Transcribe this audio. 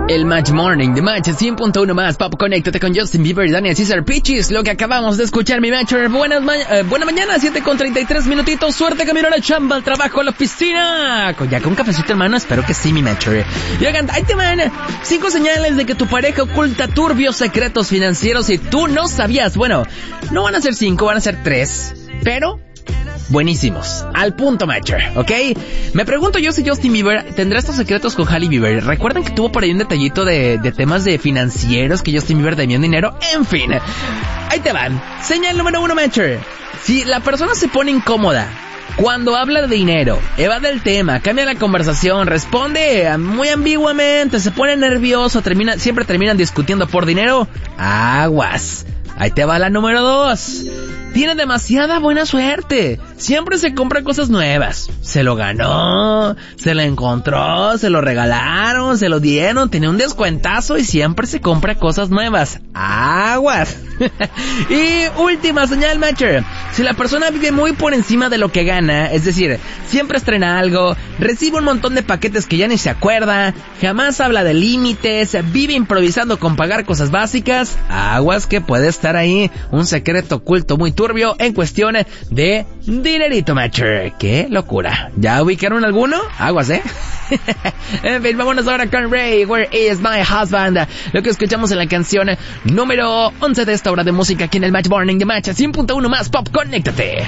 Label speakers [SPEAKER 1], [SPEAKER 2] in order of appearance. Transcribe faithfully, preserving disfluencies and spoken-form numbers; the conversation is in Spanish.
[SPEAKER 1] El Match Morning de Match cien punto uno más Pop. Conéctate con Justin Bieber y Daniel Caesar Peaches. Lo que acabamos de escuchar, mi Matcher. Buenas ma- eh, buena mañana, siete con treinta y tres minutitos. Suerte, camino a la chamba, al trabajo, a la piscina. Con, ya con un cafecito, hermano. Espero que sí, mi Matcher. Y oigan, ahí te van cinco señales de que tu pareja oculta turbios secretos financieros y tú no sabías. Bueno, no van a ser cinco, van a ser tres. Pero buenísimos. Al punto, Matcher, ¿ok? Me pregunto yo si Justin Bieber tendrá estos secretos con Hailey Bieber. ¿Recuerdan que tuvo por ahí un detallito de, de temas de financieros, que Justin Bieber debió dinero? En fin, ahí te van. Señal número uno, Matcher. Si la persona se pone incómoda cuando habla de dinero, evade el tema, cambia la conversación, responde muy ambiguamente, se pone nervioso, termina, siempre terminan discutiendo por dinero, aguas. Ahí te va la número dos. Tiene demasiada buena suerte. Siempre se compra cosas nuevas. Se lo ganó, se lo encontró, se lo regalaron, se lo dieron, tenía un descuentazo y siempre se compra cosas nuevas. Aguas. Y última señal, Matcher. Si la persona vive muy por encima de lo que gana, es decir, siempre estrena algo, recibe un montón de paquetes que ya ni se acuerda, jamás habla de límites, vive improvisando con pagar cosas básicas, aguas que puede estar ahí un secreto oculto muy turbio en cuestión de dinerito, Matcher. ¡Qué locura! ¿Ya ubicaron alguno? Aguas, ¿eh? En fin, vámonos ahora con Ray, Where is my husband? Lo que escuchamos en la canción número once de esta hora de música aquí en el Match Morning de Match cien punto uno más Pop. Conéctate.